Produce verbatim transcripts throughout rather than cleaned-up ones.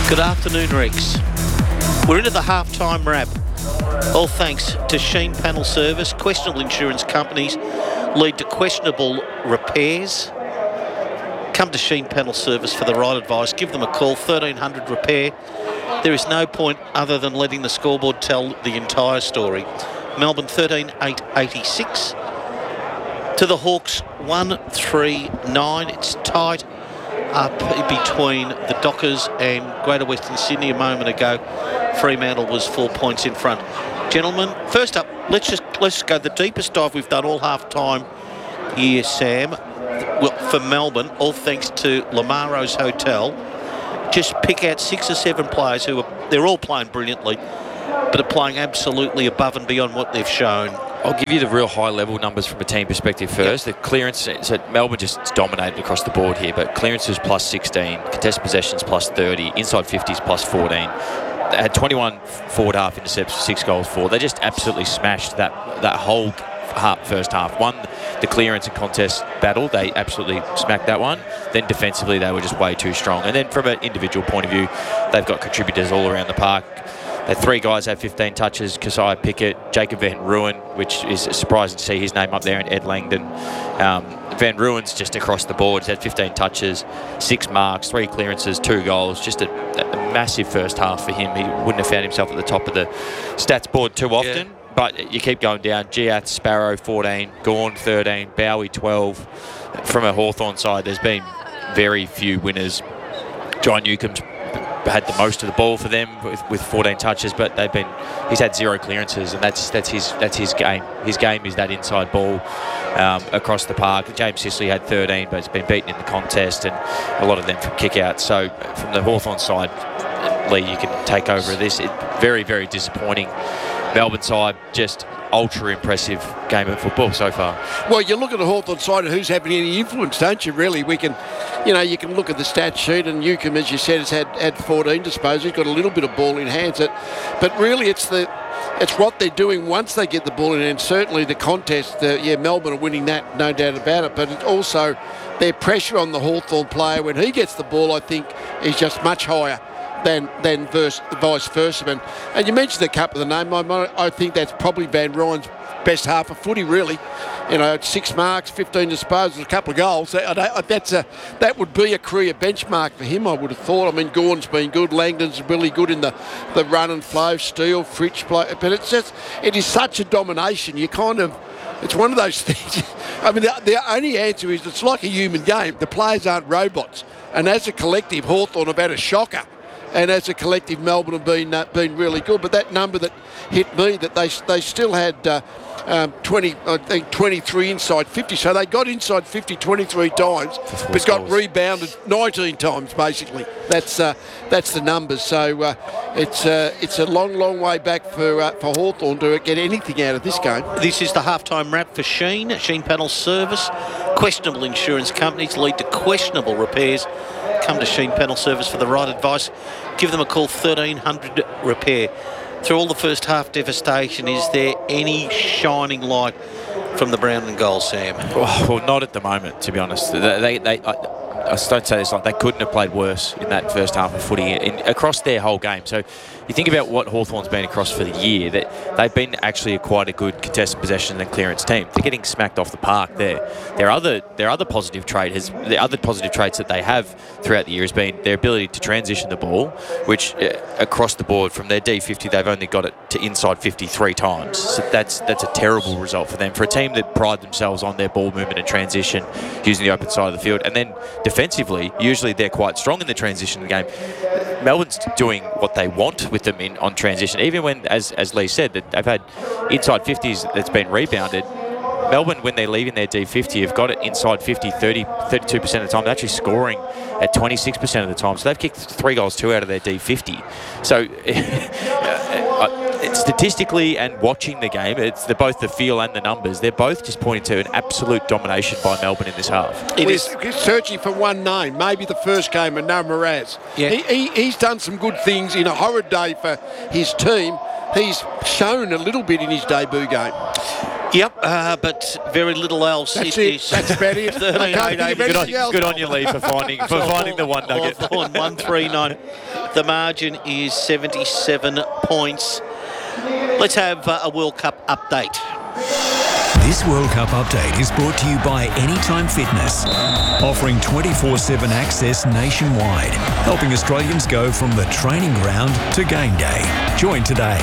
Good afternoon, Rex. We're into the halftime wrap. All thanks to Sheen Panel Service. Questionable insurance companies lead to questionable repairs. Come to Sheen Panel Service for the right advice. Give them a call, thirteen hundred repair. There is no point other than letting the scoreboard tell the entire story. Melbourne thirteen eight eighty-six to the Hawks one three nine. It's tight up between the Dockers and Greater Western Sydney a moment ago. Fremantle was four points in front. Gentlemen, first up, let's just let's go the deepest dive we've done all half time here, Sam. Well, for Melbourne, all thanks to Lamaro's Hotel. Just pick out six or seven players who are, they're all playing brilliantly, but are playing absolutely above and beyond what they've shown. I'll give you the real high-level numbers from a team perspective first. Yep. The clearance, so Melbourne just dominated across the board here, but clearances plus sixteen, contested possessions plus thirty, inside fifties plus fourteen. They had twenty-one forward half intercepts, six goals for. They just absolutely smashed that that whole half, first half. Won the clearance and contest battle. They absolutely smacked that one. Then defensively, they were just way too strong. And then from an individual point of view, they've got contributors all around the park. The three guys have fifteen touches. Keziah Pickett, Jacob Van Rooyen, which is surprising to see his name up there, and Ed Langdon. Um, Van Rooyen's just across the board. He's had fifteen touches, six marks, three clearances, two goals. Just a, a massive first half for him. He wouldn't have found himself at the top of the stats board too often. Yeah. But you keep going down. Giath, Sparrow, fourteen. Gawn, thirteen. Bowie, twelve. From a Hawthorn side, there's been very few winners. John Newcomb's had the most of the ball for them with, with fourteen touches, but they've been he's had zero clearances, and that's that's his that's his game. His game is that inside ball um, across the park. James Sicily had thirteen, but it's been beaten in the contest, and a lot of them from kick out. So from the Hawthorn side, Lee, you can take over this. It, very very disappointing. Melbourne side just ultra impressive game of football so far. Well, you look at the Hawthorn side and who's having any influence, don't you, really? We can, you know, you can look at the stat sheet, and Newcomb, as you said, has had, had fourteen disposals. He's got a little bit of ball in hands. It, but really it's the it's what they're doing once they get the ball in hand. Certainly the contest, uh, yeah, Melbourne are winning that, no doubt about it, but it's also their pressure on the Hawthorn player. When he gets the ball, I think is just much higher than than verse, vice versa. And, and you mentioned a couple of the name. I, I think that's probably Van Ryan's best half of footy, really. You know, six marks, fifteen disposals, a couple of goals. That, that's a that would be a career benchmark for him, I would have thought. I mean, Gawn's been good, Langdon's really good in the, the run and flow, Steele, Fritsch play, but it's just it is such a domination. You kind of it's one of those things. I mean, the, the only answer is it's like a human game. The players aren't robots, and as a collective, Hawthorn have had a shocker. And as a collective, Melbourne have been uh, been really good. But that number that hit me, that they they still had uh, um, twenty, I think twenty-three inside fifty. So they got inside fifty twenty-three times, but got rebounded nineteen times. Basically, that's uh, that's the numbers. So uh, it's uh, it's a long, long way back for uh, for Hawthorn to get anything out of this game. This is the halftime wrap for Sheen. Sheen Panel Service. Questionable insurance companies lead to questionable repairs. Come to Sheen Panel Service for the right advice. Give them a call, thirteen hundred repair. Through all the first half devastation, is there any shining light from the brown and gold, Sam? Well, not at the moment, to be honest. They, they, they I, I don't say this like they couldn't have played worse in that first half of footy in, across their whole game. So you think about what Hawthorn's been across for the year, that they've been actually a quite a good contested possession and clearance team. They're getting smacked off the park there. Their other their other positive trait has the other positive traits that they have throughout the year has been their ability to transition the ball, which uh, across the board from their D fifty they've only got it to inside fifty three times. So that's that's a terrible result for them, for a team that pride themselves on their ball movement and transition using the open side of the field. And then defensively, usually they're quite strong in the transition game. Melbourne's doing what they want with them in on transition, even when, as as Lee said, that they've had inside fifties that's been rebounded. Melbourne, when they're leaving their D fifty, have got it inside fifty, thirty, thirty-two percent of the time. They're actually scoring at twenty-six percent of the time. So they've kicked three goals, two out of their D fifty. So uh, statistically and watching the game, it's the, both the feel and the numbers, they're both just pointing to an absolute domination by Melbourne in this half. It is searching for one name, maybe the first game, and no Mraz. Yeah. He, he, he's done some good things in a horrid day for his team. He's shown a little bit in his debut game. Yep, uh, but very little else. That's it it. is That's about it. I thirteen can't eight think of eight. Good on, anything else. good on you, Lee, for finding for finding the one nugget. Hawthorn one three nine. The margin is seventy-seven points. Let's have uh, a World Cup update. This World Cup update is brought to you by Anytime Fitness, offering twenty-four seven access nationwide, helping Australians go from the training ground to game day. Join today.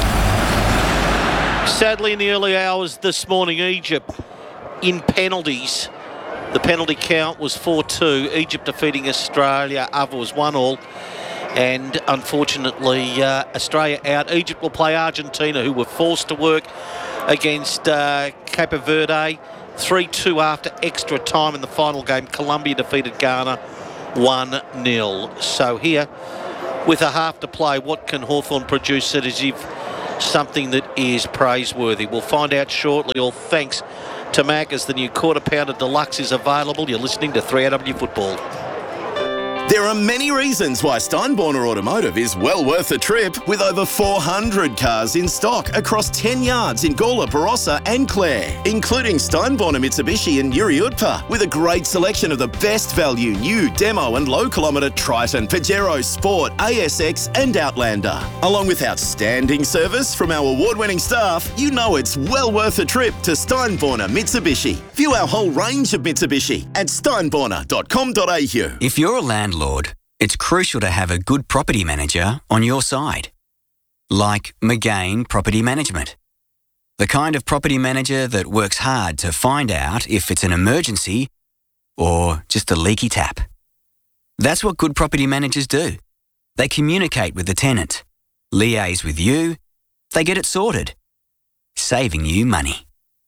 Sadly, in the early hours this morning, Egypt in penalties. The penalty count was four two. Egypt defeating Australia. Other was one all. And unfortunately, uh, Australia out. Egypt will play Argentina, who were forced to work against uh, Cape Verde. three two after extra time in the final game. Colombia defeated Ghana one nil. So here, with a half to play, what can Hawthorn produce that is if something that is praiseworthy? We'll find out shortly, all thanks to Macca's. The new Quarter Pounder Deluxe is available. You're listening to three A W Football. There are many reasons why Steinborner Automotive is well worth a trip, with over four hundred cars in stock across ten yards in Gawler, Barossa and Clare, including Steinborner Mitsubishi and Yuri Utpa, with a great selection of the best value new demo and low kilometre Triton, Pajero Sport, A S X and Outlander. Along with outstanding service from our award-winning staff, you know it's well worth a trip to Steinborner Mitsubishi. View our whole range of Mitsubishi at steinborner dot com dot a u. If you're a landlord, it's crucial to have a good property manager on your side. Like McGain Property Management. The kind of property manager that works hard to find out if it's an emergency or just a leaky tap. That's what good property managers do. They communicate with the tenant, liaise with you, they get it sorted, saving you money.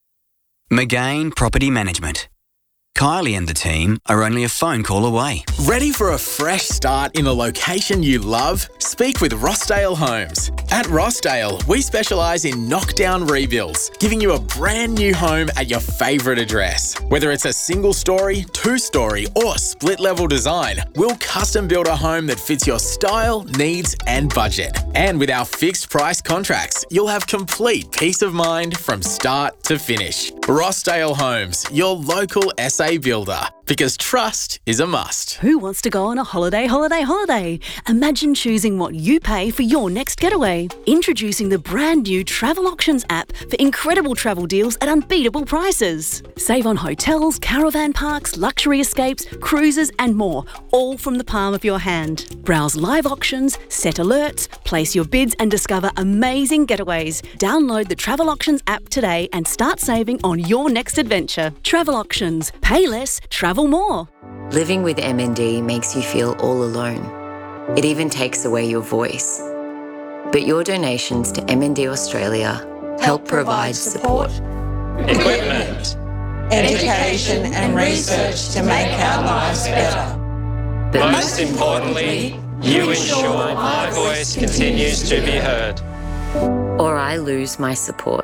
McGain Property Management. Kylie and the team are only a phone call away. Ready for a fresh start in a location you love? Speak with Rossdale Homes. At Rossdale, we specialise in knockdown rebuilds, giving you a brand new home at your favourite address. Whether it's a single story, two story or split level design, we'll custom build a home that fits your style, needs and budget. And with our fixed price contracts, you'll have complete peace of mind from start to finish. Rossdale Homes, your local S A builder, because trust is a must. Who wants to go on a holiday, holiday, holiday? Imagine choosing what you pay for your next getaway. Introducing the brand new Travel Auctions app for incredible travel deals at unbeatable prices. Save on hotels, caravan parks, luxury escapes, cruises and more, all from the palm of your hand. Browse live auctions, set alerts, place your bids and discover amazing getaways. Download the Travel Auctions app today and start saving on your next adventure. Travel Auctions. Pay less, travel more. Living with M N D makes you feel all alone. It even takes away your voice. But your donations to M N D Australia help, help provide support, equipment, education and research to make our lives better. But most importantly, you ensure my voice continues to be heard. Or I lose my support.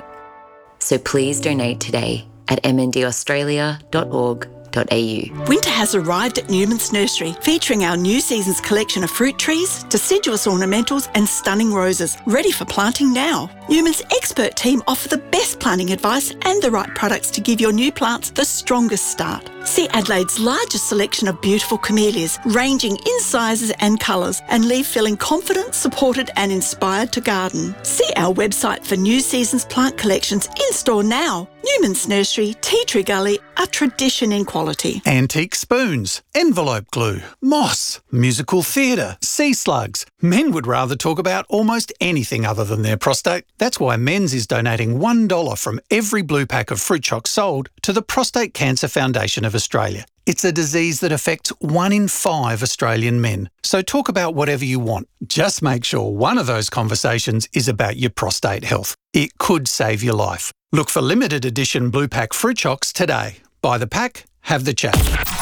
So please donate today at m n d australia dot org dot a u. Winter has arrived at Newman's Nursery, featuring our new season's collection of fruit trees, deciduous ornamentals and stunning roses, ready for planting now. Newman's expert team offer the best planting advice and the right products to give your new plants the strongest start. See Adelaide's largest selection of beautiful camellias, ranging in sizes and colours, and leave feeling confident, supported and inspired to garden. See our website for new season's plant collections in store now. Newman's Nursery, Tea Tree Gully, a tradition in quality. Antique spoons, envelope glue, moss, musical theatre, sea slugs. Men would rather talk about almost anything other than their prostate. That's why Men's is donating one dollar from every blue pack of fruit chocs sold to the Prostate Cancer Foundation of Australia. It's a disease that affects one in five Australian men. So talk about whatever you want. Just make sure one of those conversations is about your prostate health. It could save your life. Look for limited edition blue pack fruit chocs today. Buy the pack, have the chat.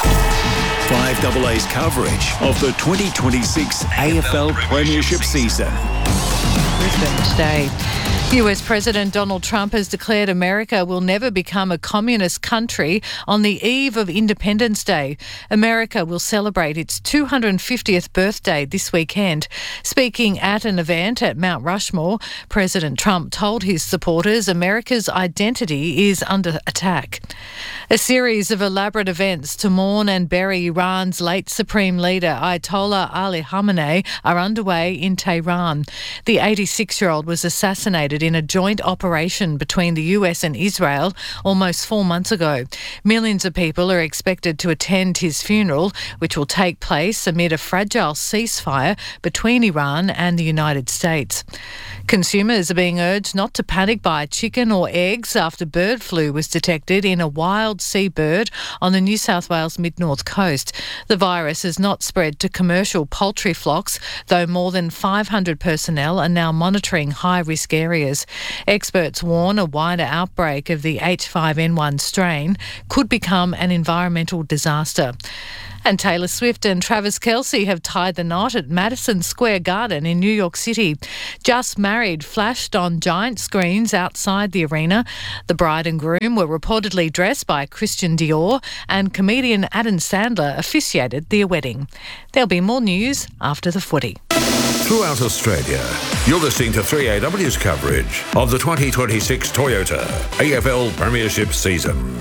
five A A's coverage of the twenty twenty-six A F L Premiership season. Brisbane today. U S President Donald Trump has declared America will never become a communist country on the eve of Independence Day. America will celebrate its two hundred fiftieth birthday this weekend. Speaking at an event at Mount Rushmore, President Trump told his supporters America's identity is under attack. A series of elaborate events to mourn and bury Iran's late Supreme Leader Ayatollah Ali Khamenei are underway in Tehran. The eighty-six-year-old was assassinated in a joint operation between the U S and Israel almost four months ago. Millions of people are expected to attend his funeral, which will take place amid a fragile ceasefire between Iran and the United States. Consumers are being urged not to panic buy chicken or eggs after bird flu was detected in a wild seabird on the New South Wales mid-north coast. The virus has not spread to commercial poultry flocks, though more than five hundred personnel are now monitoring high-risk areas. Experts warn a wider outbreak of the H five N one strain could become an environmental disaster. And Taylor Swift and Travis Kelce have tied the knot at Madison Square Garden in New York City. Just Married flashed on giant screens outside the arena. The bride and groom were reportedly dressed by Christian Dior, and comedian Adam Sandler officiated the wedding. There'll be more news after the footy. Throughout Australia, you're listening to three A W's coverage of the twenty twenty-six Toyota A F L Premiership season.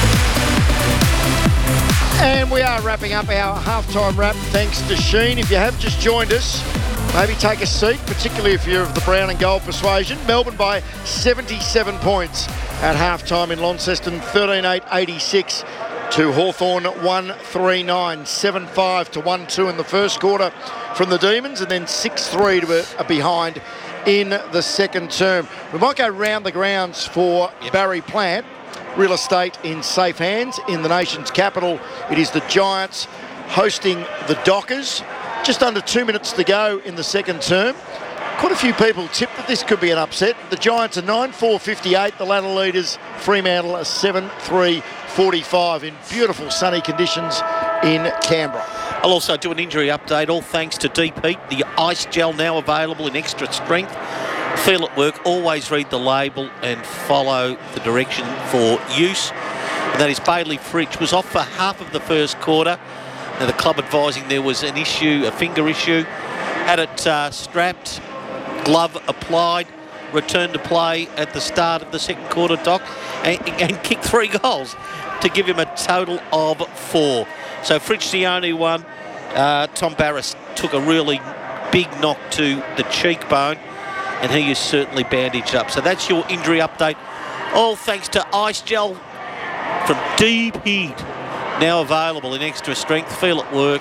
And we are wrapping up our halftime wrap thanks to Sheen. If you have just joined us, maybe take a seat, particularly if you're of the brown and gold persuasion. Melbourne by seventy-seven points at halftime in Launceston, thirteen eight eighty-six to Hawthorn one thirty-nine, seven five to one two in the first quarter from the Demons, and then six three to a behind in the second term. We might go round the grounds for Barry Plant. Real estate in safe hands in the nation's capital. It is the Giants hosting the Dockers. Just under two minutes to go in the second term. Quite a few people tipped that this could be an upset. The Giants are nine four fifty-eight. The ladder leaders, Fremantle, are seven three forty-five in beautiful sunny conditions in Canberra. I'll also do an injury update, all thanks to Deep Heat. The ice gel now available in extra strength. Feel at work, always read the label and follow the direction for use. And that is Bailey Fritsch, was off for half of the first quarter. Now the club advising there was an issue, a finger issue. Had it uh, strapped, glove applied, returned to play at the start of the second quarter, Doc, and, and kicked three goals to give him a total of four. So Fritsch the only one. Uh, Tom Barras took a really big knock to the cheekbone, and he is certainly bandaged up. So that's your injury update. All thanks to Ice Gel from Deep Heat. Now available in extra strength. Feel at work.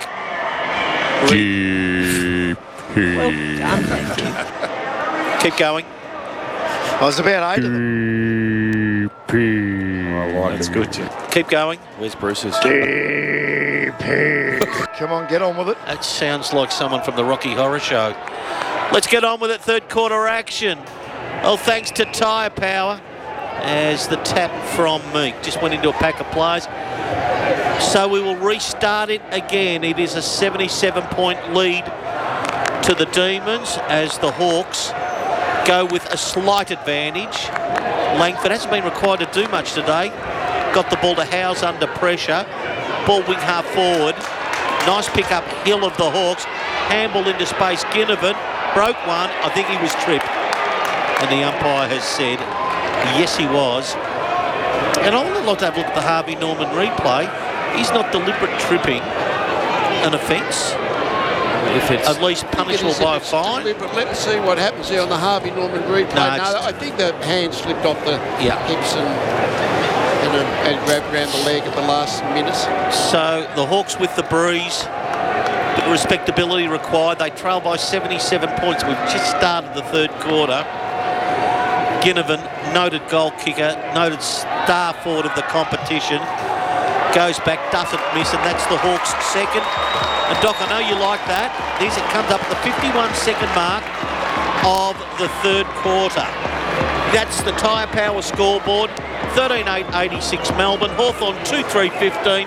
Deep Heat. Well done, thank you. Keep going. I was about eight of them. Deep Heat. That's good. Keep going. Where's Bruce's? Deep Heat. Come on, get on with it. That sounds like someone from the Rocky Horror Show. Let's get on with it. Third quarter action. Well, thanks to Tyre Power, as the tap from Meek just went into a pack of players. So we will restart it again. It is a seventy-seven point lead to the Demons as the Hawks go with a slight advantage. Langford hasn't been required to do much today. Got the ball to Howes under pressure. Ball wing half forward. Nice pick up Hill of the Hawks. Handball into space. Ginnivan broke one. I think he was tripped. And the umpire has said, yes, he was. And I would like to have a look at the Harvey Norman replay. Is not deliberate tripping an offence? If it's at least punishable by a fine. But let's see what happens here on the Harvey Norman replay. No, no, I think the hand slipped off the yeah. hips and, and, uh, and grabbed around the leg at the last minute. So the Hawks with the breeze. The respectability required. They trail by seventy-seven points. We've just started the third quarter. Ginnivan, noted goal kicker, noted star forward of the competition, goes back, doesn't miss, and that's the Hawks' second. And Doc, I know you like that. This it comes up at the fifty-one second mark of the third quarter. That's the Tyre Power scoreboard. thirteen eight eighty-six Melbourne, Hawthorn two three fifteen,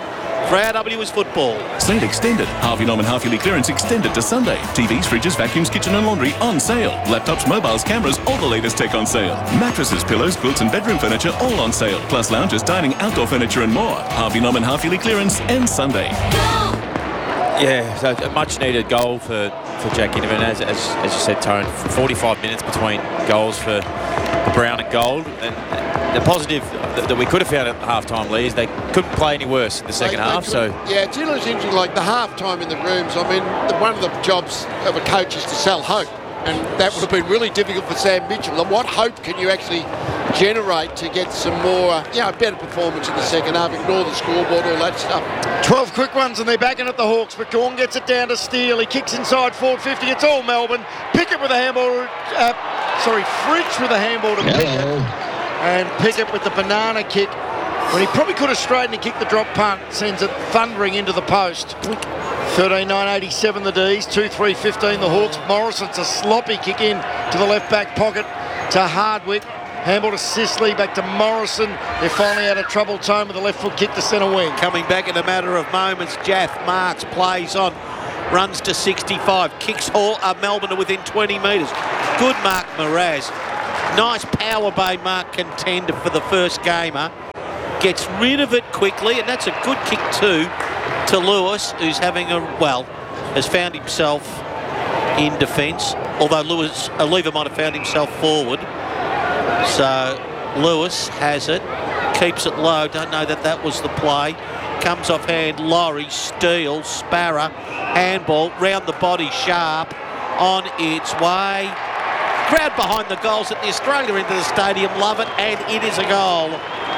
for R W is football. Sale extended. Harvey Norman half-yearly clearance extended to Sunday. T Vs, fridges, vacuums, kitchen and laundry on sale. Laptops, mobiles, cameras, all the latest tech on sale. Mattresses, pillows, quilts and bedroom furniture all on sale. Plus lounges, dining, outdoor furniture and more. Harvey Norman half-yearly clearance ends Sunday. Yeah, so a much-needed goal for, for Jack Innivan. As, as, as you said, Tone, forty-five minutes between goals for the brown and gold. And the positive that, that we could have found at half-time, Lee, is they couldn't play any worse in the second They- they half. So couldn't- yeah, it's interesting, like the half-time in the rooms. I mean, the, one of the jobs of a coach is to sell hope. And that would have been really difficult for Sam Mitchell. And what hope can you actually generate to get some more, uh, you know, better performance in the second half? Ignore the scoreboard, all that stuff. twelve quick ones and they're backing at the Hawks, but Gawn gets it down to Steele. He kicks inside forward fifty. It's all Melbourne. Pickett with a handball. Uh, sorry, Fridge with a handball to Pickett. And Pickett with the banana kick. When he probably could have straightened and kicked the drop punt, sends it thundering into the post. thirteen nine eighty-seven the D's, two three fifteen the Hawks. Morrison's a sloppy kick in to the left back pocket to Hardwick. Handball to Sisley, back to Morrison. They're finally out of trouble, Tone, with a left foot kick to centre wing. Coming back in a matter of moments, Jaff marks, plays on, runs to sixty-five, kicks Hall, uh, Melbourne to within twenty metres. Good mark, Mraz. Nice power bay mark contender for the first gamer. Gets rid of it quickly, and that's a good kick too to Lewis, who's having a, well, has found himself in defence, although Lewis, uh, Lever might have found himself forward. So Lewis has it, keeps it low, don't know that that was the play. Comes off hand, Laurie, Steele, Sparrow, handball, round the body, Sharp, on its way. Crowd behind the goals at the Australia end of the stadium love it, and it is a goal.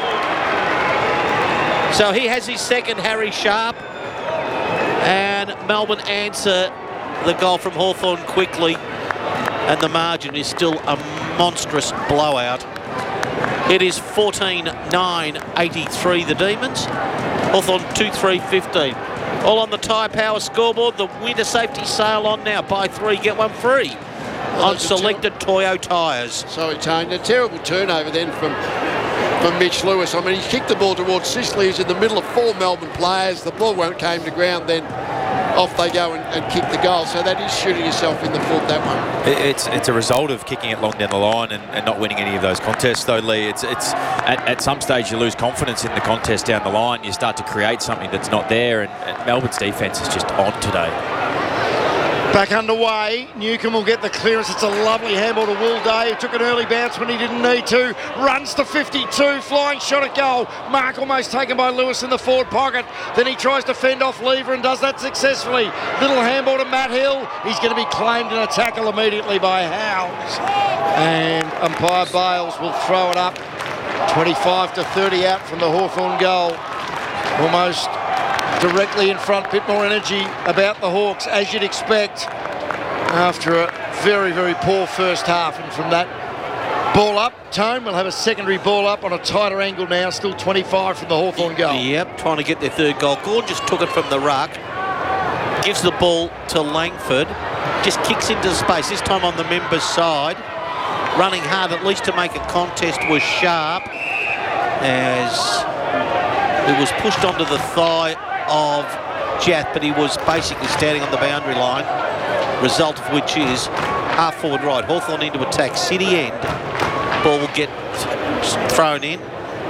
So he has his second, Harry Sharp, and Melbourne answer the goal from Hawthorn quickly, and the margin is still a monstrous blowout. It is fourteen nine eighty-three the Demons, Hawthorn two three fifteen. All on the Tyre Power scoreboard, the winter safety sale on now. Buy three, get one free Well, on selected Toyo tyres. Sorry, Tony, a terrible turnover then from from Mitch Lewis. I mean, he kicked the ball towards Sisley, who's in the middle of four Melbourne players. The ball won't came to ground, then off they go and, and kick the goal. So that is shooting yourself in the foot, that one. It's it's a result of kicking it long down the line and, and not winning any of those contests, though, Lee. It's it's at, at some stage you lose confidence in the contest down the line. You start to create something that's not there, and, and Melbourne's defence is just on today. Back underway, Newcomb will get the clearance. It's a lovely handball to Will Day, who took an early bounce when he didn't need to. Runs to fifty-two, flying shot at goal. Mark almost taken by Lewis in the forward pocket. Then he tries to fend off Lever and does that successfully. Little handball to Matt Hill. He's going to be claimed in a tackle immediately by Howes. And umpire Bales will throw it up. twenty-five to thirty out from the Hawthorn goal. Almost directly in front, bit more energy about the Hawks, as you'd expect, after a very, very poor first half. And from that ball up, Tone will have a secondary ball up on a tighter angle now, still twenty-five from the Hawthorn goal. Yep, trying to get their third goal. Gawn just took it from the ruck, gives the ball to Langford, just kicks into space, this time on the members' side. Running hard, at least to make a contest, was Sharp, as it was pushed onto the thigh of Jath, but he was basically standing on the boundary line, result of which is half forward right. Hawthorn into attack, City end. Ball will get thrown in.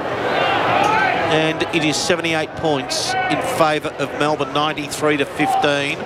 And it is seventy-eight points in favour of Melbourne, ninety-three to fifteen.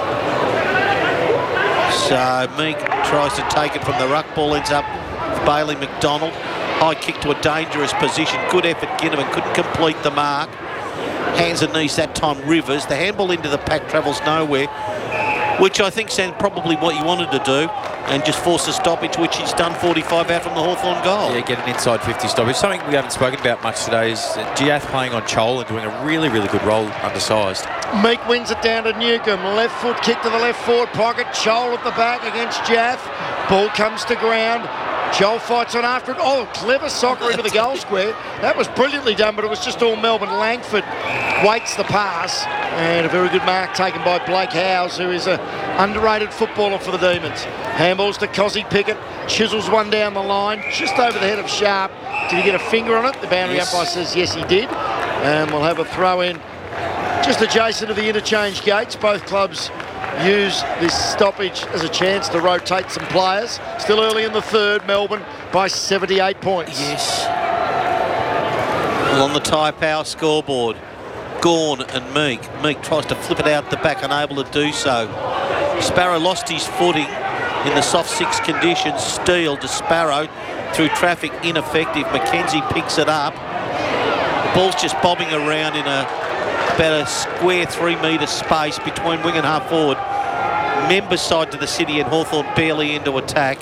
So Meek tries to take it from the ruck. Ball ends up with Bailey McDonald. High kick to a dangerous position. Good effort, Ginnivan couldn't complete the mark. Hands and knees that time, Rivers. The handball into the pack travels nowhere, which I think is probably what you wanted to do, and just force a stoppage, which he's done. Forty-five out from the Hawthorn goal. Yeah, get an inside fifty stoppage. Something we haven't spoken about much today is Giath playing on Chol and doing a really, really good role undersized. Meek wins it down to Newcomb. Left foot kick to the left forward pocket. Chol at the back against Jath. Ball comes to ground. Joel fights on after it. Oh, clever soccer into the goal square. That was brilliantly done, but it was just all Melbourne. Langford waits the pass. And a very good mark taken by Blake Howes, who is an underrated footballer for the Demons. Handballs to Cozzy Pickett. Chisels one down the line, just over the head of Sharp. Did he get a finger on it? The boundary Yes. umpire says yes, he did. And we'll have a throw in just adjacent to the interchange gates. Both clubs use this stoppage as a chance to rotate some players. Still early in the third, Melbourne by seventy-eight points. Yes. Well, on the Tyre Power scoreboard, Gawn and Meek. Meek tries to flip it out the back, unable to do so. Sparrow lost his footing in the soft six conditions. Steele to Sparrow through traffic, ineffective. Mackenzie picks it up. The ball's just bobbing around in a about a square three metre space between wing and half forward. Member side to the city, and Hawthorn barely into attack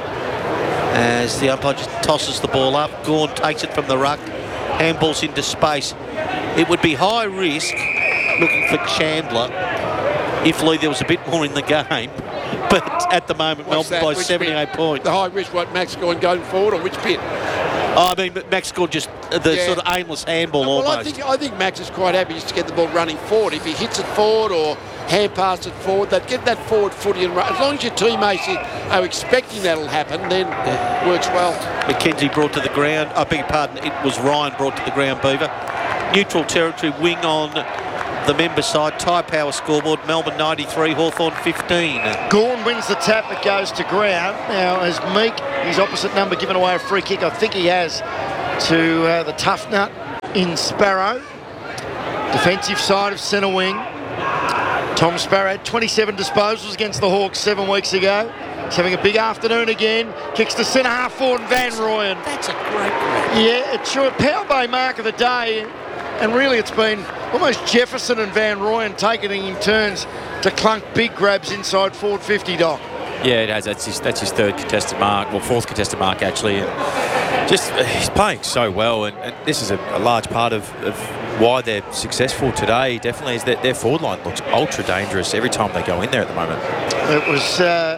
as the umpire just tosses the ball up. Gawn takes it from the ruck, handballs into space. It would be high risk looking for Chandler if, Lee, there was a bit more in the game. But at the moment, What's Melbourne that? by Which seventy-eight bit? points. The high risk, what, Max Gawn going forward, or which bit? Oh, I mean, Max scored just the Yeah. sort of aimless handball Well, almost. I think I think Max is quite happy just to get the ball running forward. If he hits it forward or hand pass it forward, that get that forward footy and run. As long as your teammates are expecting that'll happen, then it works well. Mackenzie brought to the ground. I beg your pardon, it was Ryan brought to the ground, Beaver. Neutral territory, wing on the member side. Tyre Power scoreboard, Melbourne ninety-three, Hawthorn fifteen. Gawn wins the tap that goes to ground. Now, as Meek, his opposite number, given away a free kick, I think he has, to uh, the tough nut in Sparrow. Defensive side of centre wing. Tom Sparrow had twenty-seven disposals against the Hawks seven weeks ago. He's having a big afternoon again. Kicks to centre half forward, and Van Rooyen. That's a great grab. Yeah, it's sure. Power Bay mark of the day. And really it's been almost Jefferson and Van Rooyen taking it in turns to clunk big grabs inside forward fifty, Doc. Yeah, it has. That's his, that's his third contested mark, well, fourth contested mark actually. And just uh, he's playing so well, and, and this is a, a large part of, of why they're successful today. Definitely is that their forward line looks ultra dangerous every time they go in there at the moment. It was uh,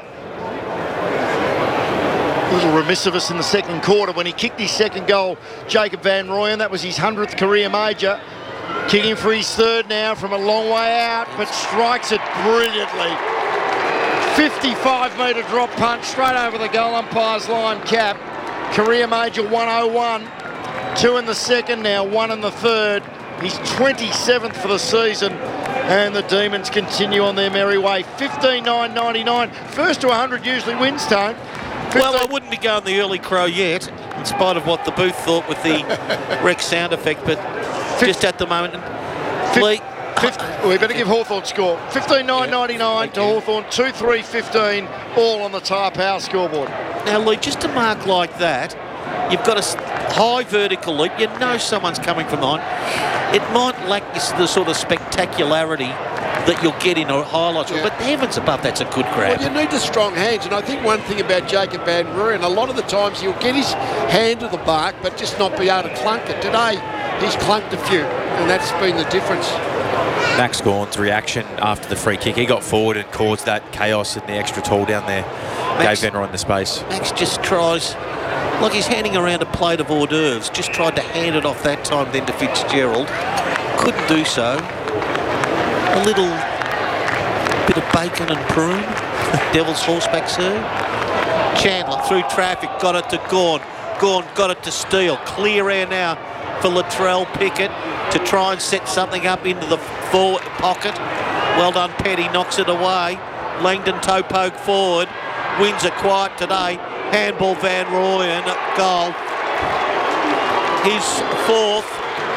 a little remiss of us in the second quarter when he kicked his second goal, Jacob Van Rooyen. That was his hundredth career major. Kicking for his third now from a long way out, but strikes it brilliantly. fifty-five metre drop punch straight over the goal umpire's line cap. Career major one oh one. Two in the second now, one in the third. He's twenty-seventh for the season, and the Demons continue on their merry way. fifteen nine ninety-nine. First to one hundred usually wins, Tone. Well, I wouldn't be going the early crow yet, in spite of what the booth thought with the Rex sound effect, but just at the moment, Lee, fifty, we better give Hawthorn score. fifteen nine ninety-nine to Hawthorn, two three fifteen, all on the Tyre Power scoreboard. Now, Lee, just a mark like that, you've got a high vertical leap. You know someone's coming from behind. It might lack the sort of spectacularity that you'll get in a highlights, yeah. But heavens above, that's a good grab. Well, you need the strong hands, and I think one thing about Jacob Van Rooyen, a lot of the times he'll get his hand to the mark, but just not be able to clunk it. Today, he's clunked a few, and that's been the difference. Max Gawn's reaction after the free kick, he got forward and caused that chaos in the extra tall down there. Max, gave Van Rooyen the space. Max just tries, like he's handing around a plate of hors d'oeuvres, just tried to hand it off that time then to Fitzgerald. Couldn't do so. A little bit of bacon and prune. Devil's horseback serve. Chandler through traffic, got it to Gawn. Gawn got it to Steele. Clear air now for Latrell Pickett to try and set something up into the forward pocket. Well done, Petty, knocks it away. Langdon toe poke forward. Wins are quiet today. Handball Van Rooyen, goal. His fourth.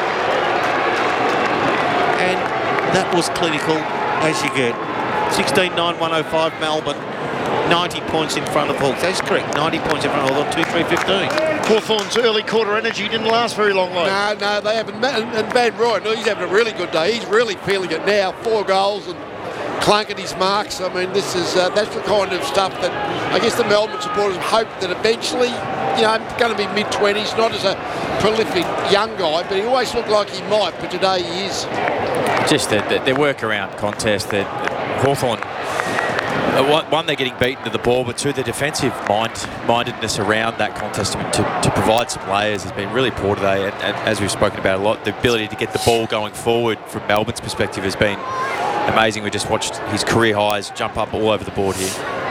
And that was clinical as you get. sixteen nine one oh five Melbourne. ninety points in front of Hawks. That's correct. ninety points in front of Hawks. two three fifteen. Hawthorn's early quarter energy didn't last very long, like. No, no, they haven't. And Van Rooyen, he's having a really good day. He's really feeling it now. Four goals and clunking his marks. I mean, this is uh, that's the kind of stuff that I guess the Melbourne supporters hope that eventually, you know, going to be mid twenties, not as a prolific young guy, but he always looked like he might, but today he is. Just their, their workaround contest, that Hawthorn, uh, one, they're getting beaten to the ball, but two, the defensive mind, mindedness around that contest to, to, to provide some layers has been really poor today. And, and as we've spoken about a lot, the ability to get the ball going forward from Melbourne's perspective has been amazing. We just watched his career highs jump up all over the board here.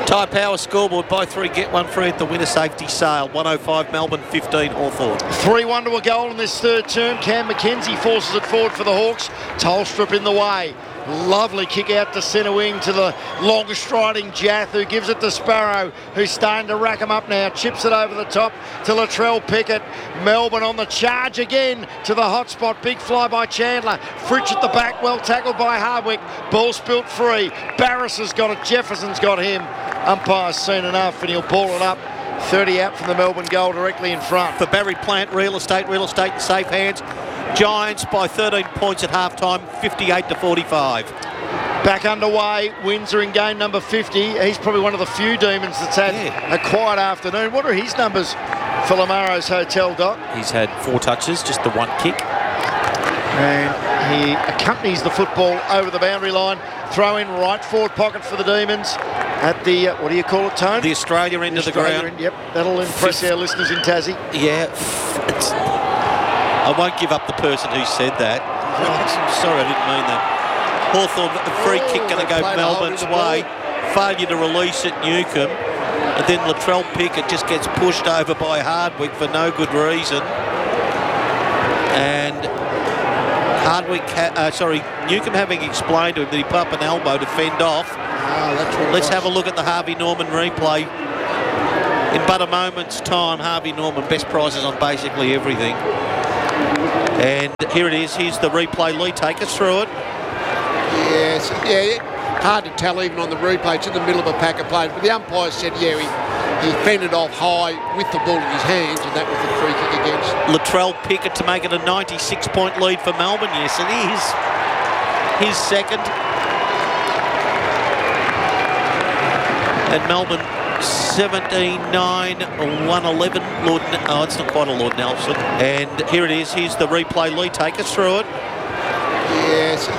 Tyre Power scoreboard, buy three, get one free at the winner safety sale. one oh five Melbourne, fifteen Hawthorn. three one to a goal in this third term. Cam McKenzie forces it forward for the Hawks. Tolstrup in the way. Lovely kick out to centre wing to the longest striding Jath, who gives it to Sparrow, who's starting to rack him up now. Chips it over the top to Latrell Pickett. Melbourne on the charge again to the hot spot. Big fly by Chandler. Fritsch at the back, well tackled by Hardwick. Ball spilt free. Barris has got it. Jefferson's got him. Umpire's seen enough and he'll ball it up. thirty out from the Melbourne goal directly in front. For Barry Plant, real estate, real estate in safe hands. Giants by thirteen points at half-time, fifty-eight to forty-five. Back underway, Windsor in game number fifty. He's probably one of the few demons that's had yeah. a quiet afternoon. What are his numbers for Lamaro's Hotel, Doc? He's had four touches, just the one kick. And he accompanies the football over the boundary line. Throw in right forward pocket for the Demons at the, uh, what do you call it, Tone? The Australia end the of the Australia ground. End, yep, that'll impress our listeners in Tassie. Yeah, it's, I won't give up the person who said that. Oh, sorry, I didn't mean that. Hawthorn, the free oh, kick going to go Melbourne's way. Failure to release at Newcombe. And then Latrell Pickett just gets pushed over by Hardwick for no good reason. And Hardwick, ha- uh, sorry, Newcombe having explained to him that he put up an elbow to fend off. Oh, Let's have a look at the Harvey Norman replay. In but a moment's time, Harvey Norman, best prices on basically everything. And here it is. Here's the replay. Lee, take us through it. Yes, yeah, hard to tell even on the replay. It's in the middle of a pack of players. But the umpire said, yeah, he, he fended off high with the ball in his hands, and that was the free kick against. Latrell Pickett to make it a ninety-six point lead for Melbourne. Yes, it is. His second. And Melbourne seventeen nine one eleven. Lord, oh, it's not quite a Lord Nelson. And here it is. Here's the replay. Lee, take us through it. Yes.